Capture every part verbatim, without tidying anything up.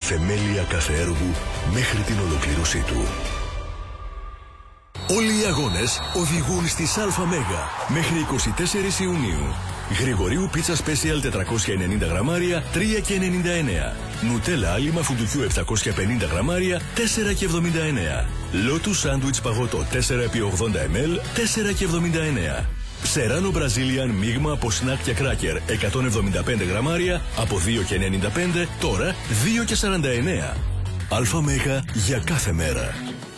θεμέλια κάθε έργου μέχρι την ολοκλήρωσή του. Όλοι οι αγώνες οδηγούν στις ΑΜΕΓΑ μέχρι εικοστή τέταρτη Ιουνίου. Γρηγορίου πίτσα Special τετρακόσια ενενήντα γραμμάρια τρία και ενενήντα εννέα. Νουτέλα άλυμα φουντουκιού επτακόσια πενήντα γραμμάρια τέσσερα και εβδομήντα εννέα. Λότου σάντουιτς παγωτό τέσσερα επί ογδόντα μιλιλίτρα τέσσερα και εβδομήντα εννέα. Σεράνο Brazilian μείγμα από σνακ και κράκερ εκατόν εβδομήντα πέντε γραμμάρια από δύο και ενενήντα πέντε, τώρα δύο και σαράντα εννέα. ΑΜΕΓΑ για κάθε μέρα.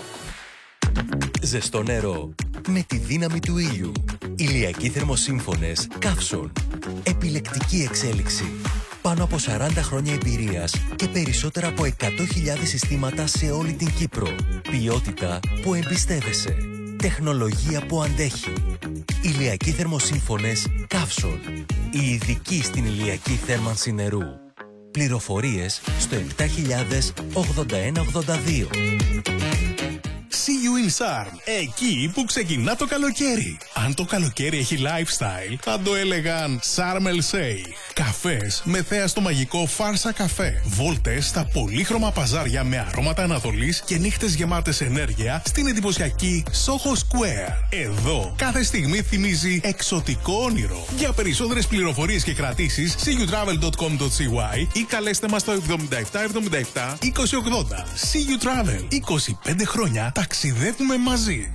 Ζεστό νερό με τη δύναμη του ήλιου. Ηλιακοί θερμοσύμφωνες Καύσον. Επιλεκτική εξέλιξη. Πάνω από σαράντα χρόνια εμπειρίας και περισσότερα από εκατό χιλιάδες συστήματα σε όλη την Κύπρο. Ποιότητα που εμπιστεύεσαι. Τεχνολογία που αντέχει. Ηλιακοί θερμοσύμφωνες Καύσον. Οι ειδικοί στην ηλιακή θέρμανση νερού. Πληροφορίες στο επτά χιλιάδες ογδόντα ένα ογδόντα δύο. See you in Sarm, εκεί που ξεκινά το καλοκαίρι. Αν το καλοκαίρι έχει lifestyle, θα το έλεγαν Sarm El Sheikh. Καφές με θέα στο μαγικό Φάρσα Καφέ. Βόλτες στα πολύχρωμα παζάρια με αρώματα Ανατολής και νύχτες γεμάτες ενέργεια στην εντυπωσιακή Soho Square. Εδώ κάθε στιγμή θυμίζει εξωτικό όνειρο. Για περισσότερες πληροφορίες και κρατήσεις, see you travel dot com dot c y ή καλέστε μας στο εβδομήντα επτά εβδομήντα επτά είκοσι ογδόντα. See you travel. είκοσι πέντε χρόνια ταξιδεύουμε μαζί.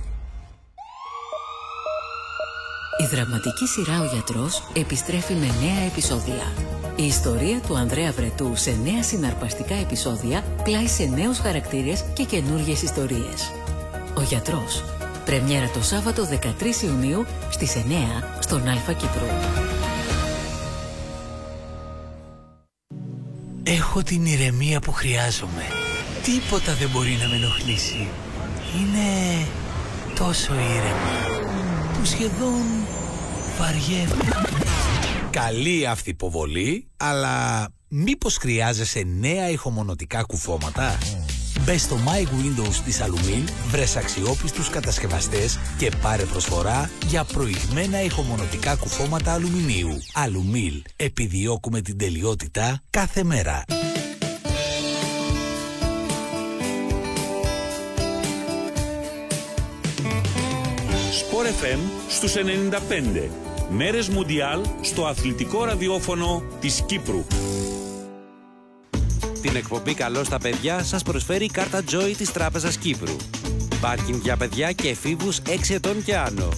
Η δραματική σειρά «Ο Γιατρός» επιστρέφει με νέα επεισόδια. Η ιστορία του Ανδρέα Βρετού σε νέα συναρπαστικά επεισόδια πλάι σε νέους χαρακτήρες και καινούργιες ιστορίες. «Ο Γιατρός». Πρεμιέρα το Σάββατο δεκατρείς Ιουνίου στις εννέα στον Αλφα Κύπρου. Έχω την ηρεμία που χρειάζομαι. Τίποτα δεν μπορεί να με ενοχλήσει. Είναι τόσο ήρεμα που σχεδόν βαριέμαι. Καλή αυτή υποβολή, αλλά μήπως χρειάζεσαι νέα ηχομονωτικά κουφώματα? Μπες στο My Windows της Alumil, βρες αξιόπιστους κατασκευαστές και πάρε προσφορά για προηγμένα ηχομονωτικά κουφώματα αλουμινίου. Alumil, επιδιώκουμε την τελειότητα κάθε μέρα. Sport εφ εμ στους ενενήντα πέντε. Μέρες Μουντιάλ στο αθλητικό ραδιόφωνο της Κύπρου. Την εκπομπή «Καλό στα παιδιά» σας προσφέρει η κάρτα Joy της Τράπεζας Κύπρου. Πάρκινγκ για παιδιά και εφήβους έξι ετών και άνω.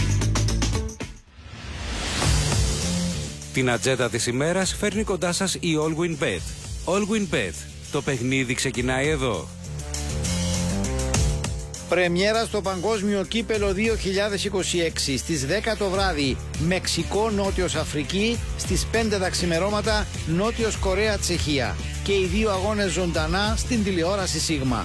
Την ατζέντα της ημέρας φέρνει κοντά σας η All-Win Bet. All-Win Bet. Το παιχνίδι ξεκινάει εδώ. Πρεμιέρα στο Παγκόσμιο Κύπελο δύο χιλιάδες είκοσι έξι στις δέκα το βράδυ. Μεξικό Νότιος Αφρική, στις πέντε τα ξημερώματα Νότιος Κορέα Τσεχία. Και οι δύο αγώνες ζωντανά στην τηλεόραση Σίγμα.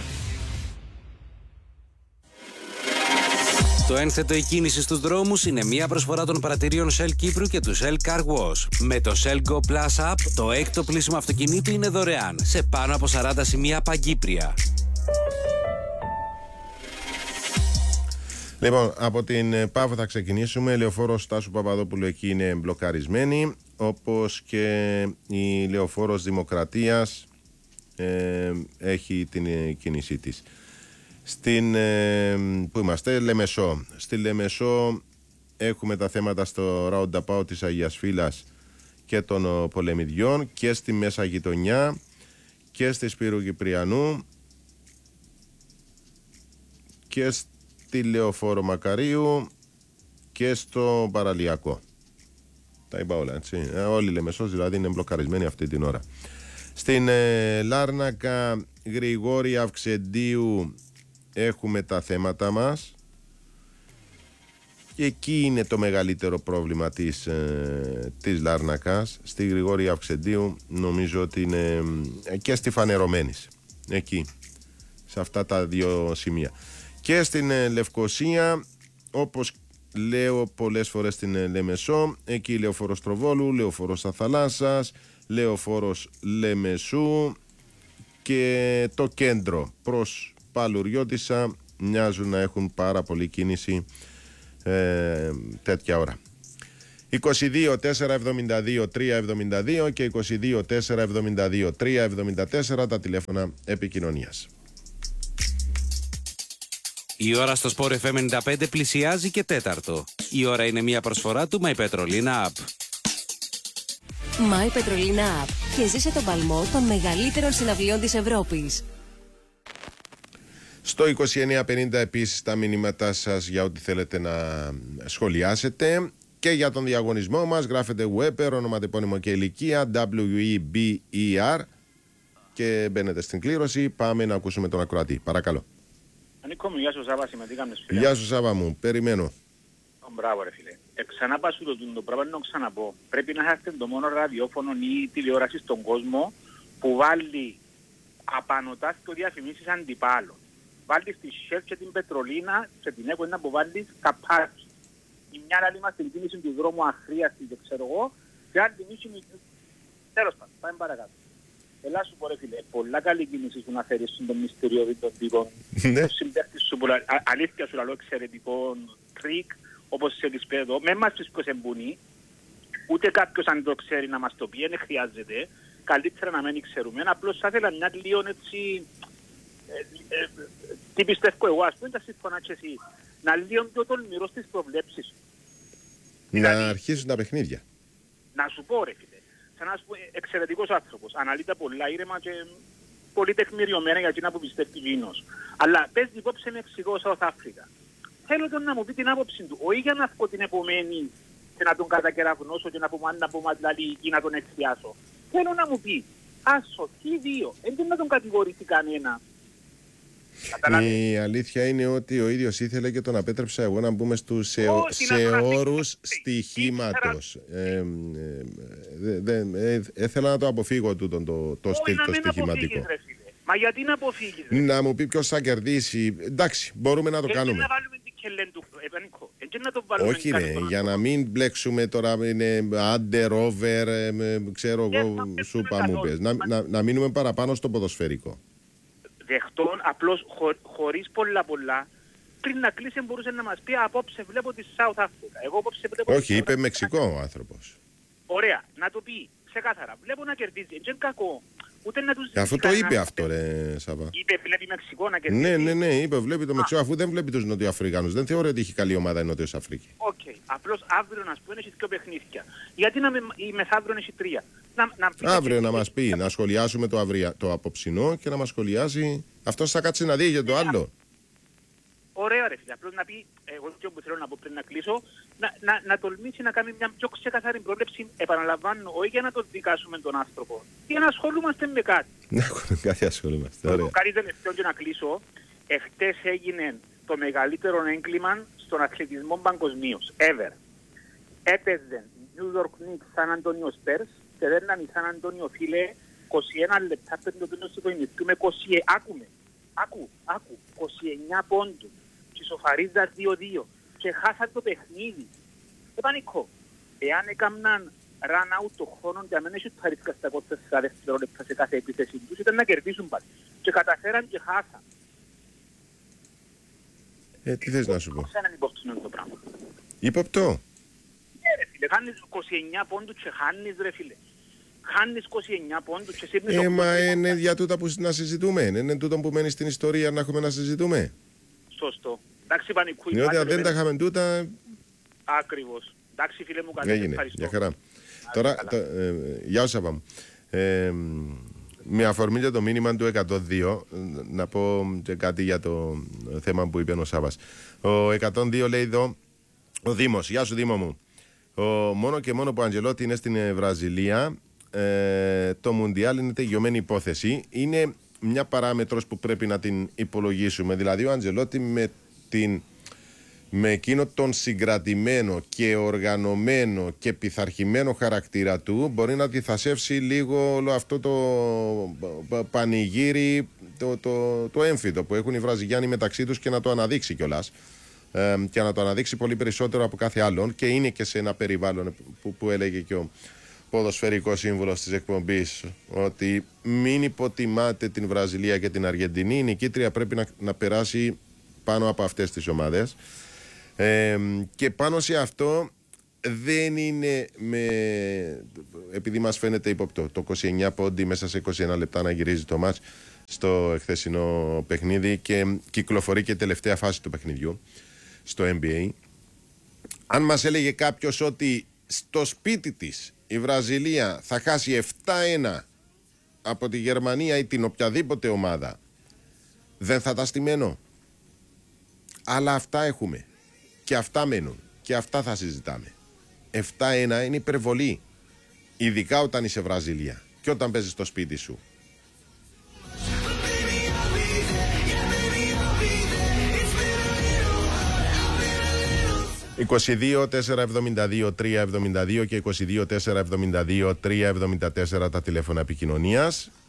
Το ένθετο η κίνηση στους δρόμους είναι μια προσφορά των πρατηρίων Shell Κύπρου και του Shell Car Wash. Με το Shell Go Plus App, το έκτο πλήσιμο αυτοκινήτου είναι δωρεάν σε πάνω από σαράντα σημεία παγκύπρια. Λοιπόν, από την Παύο θα ξεκινήσουμε. Λεωφόρος Στάσου Παπαδόπουλου εκεί είναι μπλοκαρισμένη, όπως και η Λεωφόρος Δημοκρατίας ε, έχει την κίνησή της. Στην, ε, που είμαστε, Λεμεσό. Στη Λεμεσό έχουμε τα θέματα στο Roundabout της Αγίας Φύλας και των Πολεμιδιών, και στη Μέσα Γειτονιά και στη Σπύρου Κυπριανού και στη Λεωφόρο Μακαρίου και στο Παραλιακό. Τα είπα όλα, έτσι. Ε, όλη η Λεμεσός δηλαδή είναι μπλοκαρισμένη αυτή την ώρα. Στην ε, Λάρνακα Γρηγόρη Αυξεντίου έχουμε τα θέματα μας. Και εκεί είναι το μεγαλύτερο πρόβλημα της, ε, της Λάρνακας. Στη Γρηγόρη Αυξεντίου νομίζω ότι είναι ε, και στη Φανερωμένης. Εκεί, σε αυτά τα δύο σημεία. Και στην ε, Λευκοσία, όπως λέω πολλές φορές στην ε, Λεμεσό, εκεί Λεωφόρος Τροβόλου, Λεωφόρος Αθαλάσσας, Λεωφόρος Λεμεσού και το κέντρο προς Παλουριώτισσα μοιάζουν να έχουν πάρα πολύ κίνηση ε, τέτοια ώρα. είκοσι δύο τετρακόσια εβδομήντα δύο τριακόσια εβδομήντα δύο και είκοσι δύο τετρακόσια εβδομήντα δύο τριακόσια εβδομήντα τέσσερα τα τηλέφωνα επικοινωνίας. Η ώρα στο Sport εφ εμ ενενήντα πέντε πλησιάζει και τέταρτο. Η ώρα είναι μια προσφορά του My Petrolina App. My Petrolina App και ζήσε τον παλμό των μεγαλύτερων συναυλιών της Ευρώπης. Στο είκοσι εννιά πενήντα επίσης τα μηνύματά σας για ό,τι θέλετε να σχολιάσετε. Και για τον διαγωνισμό μας γράφετε Weber, ονοματεπώνυμο και ηλικία, ντάμπλιου ι μπι ι αρ και μπαίνετε στην κλήρωση. Πάμε να ακούσουμε τον ακροατή. Παρακαλώ. Ανήκω μου, γεια σου Σάβα, συμμετείχαμε φίλε. Γεια σου Σάβα μου, περιμένω. Μπράβο ρε φίλε. Ε, ξανά πας το, το πράγμα να ξαναπώ. Πρέπει να έχετε το μόνο ραδιόφωνο ή τηλεόραση στον κόσμο που βάλει απανωτά στο διαφημίσεις αντιπάλων. Βάλει στη Shell και την Πετρολίνα και την έχω ένα που βάλει καπάκι. Η μια άλλη μας την κίνηση του δρόμου αχρίαστη και ξέρω εγώ και άλλη την ίσχυ. Τέλος πάντων, πάμε παρακάτω. Ελά σου πω ρε φίλε, πολλά καλή κίνηση σου να φέρεις στον μυστηριώδη των τύπων. Το συμπαίχτης σου πολλά, αλήθεια σου λαλό εξαιρετικών τρίκ, όπως σε τις πέδω. Με μας τους ποιος εμπουνεί, ούτε κάποιος αν το ξέρει να μας το πει, δεν χρειάζεται. Καλύτερα να μην ξέρουμε. Απλώς θα ήθελα μια λίγο έτσι, ε, ε, τι πιστεύω εγώ, ας πούμε, τα συμφωνά και εσύ. Να λίγο πιο τολμηρό στις προβλέψεις. Να δηλαδή, αρχίσουν τα παιχνίδια. Να σου πω ρε φίλε. Σαν να σου πω, εξαιρετικός άνθρωπος, αναλύεται πολλά ήρεμα και πολύ τεκμηριωμένα για εκείνα που πιστεύει γίνος. Αλλά πες υπόψε Μεξικό, South Africa. Θέλω τον να μου πει την άποψη του, όχι για να βγω την επομένη και να τον κατακεραυνώσω και να πούμε αν να πούμε δηλαδή ή να τον εξιάσω. Θέλω να μου πει, άσο, τι δύο, δεν να τον κατηγορήσει κανένα. Η αλήθεια είναι ότι ο ίδιος ήθελε και τον απέτρεψα εγώ να μπούμε στους σε, σε όρους στοιχήματος. Έθελα να το αποφύγω τούτον το, το στυλ το στοιχηματικό. Μα γιατί να αποφύγεις? Να μου πει ποιος θα κερδίσει. Εντάξει, μπορούμε να το κάνουμε. Να βάλουμε την κελέν του Επανικό. Να το βάλουμε. Όχι ρε, για να μην μπλέξουμε τώρα είναι under, over, ξέρω εγώ, σου μου πες. Να, να, να μείνουμε παραπάνω στο ποδοσφαιρικό. Δεχτών, απλώς χω, χωρίς πολλά πολλά, πριν να κλείσει μπορούσε να μας πει απόψε βλέπω τη South Africa. Εγώ απόψε βλέπω... Όχι, είπε South Μεξικό ο άνθρωπος. Ωραία, να το πει ξεκάθαρα. Βλέπω να κερδίζει, δεν είναι κακό. Ούτε να τους... Αφού το είπε αυτό ρε Σάβα. Είπε βλέπει Μεξικό να κερδίζει. Ναι, ναι, ναι, είπε βλέπει το Μεξικό, αφού δεν βλέπει τους Νοτιοαφρικάνους. Δεν θεωρεί ότι έχει καλή ομάδα η Νότιος Αφρική. Οκ, okay. Απλώς αύριο να σου πούμε έχει δύο παιχνίδια. Γιατί να με, η μεθαύριο έχει τρία. Να, να αύριο να μας πει, να σχολιάσουμε το, αυρια... το απόψινό και να μας σχολιάσει. Αυτός θα κάτσει να δει για το άλλο. Ωραία ρε φίλε, απλώς να πει, εγώ και όπου θέλω να πω πριν να κλείσω, να, να, να τολμήσει να κάνει μια πιο ξεκαθαρή πρόβλεψη, επαναλαμβάνω, όχι για να τον δικάσουμε τον άνθρωπο, για να ασχολούμαστε με κάτι. Να κάτι ασχολούμαστε, ωραία. Κάτι τελευταίο και να κλείσω, εχθές έγινε το μεγαλύτερο έγκλημα στον αθλητισμό παγκοσμίως, ever. Έπαιζε New York Knicks San Antonio Spurs και δέρναν η San Antonio φίλε είκοσι ένα λεπτά πριν το τέλος του παιχνιδιού με είκοσι, άκουμε, άκου, άκου, είκοσι εννιά πόντους και σοφαρίζαν δύο δύο και χάσαν το παιχνίδι. Δεν πανικό. Εάν έκαναν run out το χρόνο και αν δεν έχει το αριθκά στα τέσσερα δευτερόλεπτα σε κάθε επίθεση τους ήταν να κερδίσουν πάλι. Και καταφέραν και χάσαν. Ε, τι θες να σου πω. Ξέραν υπόψη το πράγμα. Υποπτώ. Ναι ρε φίλε, χάνεις είκοσι εννιά πόντους και χάνεις ρε φίλε. Χάνεις είκοσι εννιά πόντους και σύρνεις... Ε, μα είναι για τούτα που να συζητούμε. Είναι τούτο που μένει στην ιστορία να έχουμε να συζητούμε. Σωστό. Εντάξει πανικού. Διότι αν δεν τα είχαμε τούτα... Ακριβώς. Εντάξει φίλε μου, καλή. Έγινε, για χαρά. Τώρα, το, ε, γεια σου Σάβα μου. Ε, με αφορμή για το μήνυμα του εκατόν δύο, να πω και κάτι για το θέμα που είπε ο Σάβας. Ο εκατόν δύο λέει εδώ, ο Δήμος, γεια σου Δήμο μου. Ο, μόνο και μόνο που ο Αντζελότη είναι στην Βραζιλία, ε, το Μουντιάλ είναι τελειωμένη υπόθεση. Είναι μια παράμετρος που πρέπει να την υπολογίσουμε. Δηλαδή ο Αντζελότη με, την, με εκείνο τον συγκρατημένο και οργανωμένο και πειθαρχημένο χαρακτήρα του μπορεί να διθασεύσει λίγο όλο αυτό το πανηγύρι, το, το, το έμφυτο που έχουν οι Βραζιλιάνοι μεταξύ τους και να το αναδείξει κιόλας. Ε, και να το αναδείξει πολύ περισσότερο από κάθε άλλον και είναι και σε ένα περιβάλλον που, που έλεγε και ο ποδοσφαιρικός σύμβουλος της εκπομπής ότι μην υποτιμάτε την Βραζιλία και την Αργεντινή, η νικήτρια πρέπει να, να περάσει πάνω από αυτές τις ομάδες, ε, και πάνω σε αυτό δεν είναι με... επειδή μας φαίνεται ύποπτο το είκοσι εννιά πόντι μέσα σε είκοσι ένα λεπτά να γυρίζει το μάτς στο εχθεσινό παιχνίδι και κυκλοφορεί και η τελευταία φάση του παιχνιδιού στο N B A. Αν μας έλεγε κάποιος ότι στο σπίτι της η Βραζιλία θα χάσει επτά ένα από τη Γερμανία ή την οποιαδήποτε ομάδα, δεν θα τα στημένω. Αλλά αυτά έχουμε και αυτά μένουν και αυτά θα συζητάμε. επτά ένα είναι υπερβολή, ειδικά όταν είσαι Βραζιλία και όταν παίζεις στο σπίτι σου. είκοσι δύο τετρακόσια εβδομήντα δύο τριακόσια εβδομήντα δύο και είκοσι δύο τετρακόσια εβδομήντα δύο τριακόσια εβδομήντα τέσσερα τα τηλέφωνα επικοινωνίας.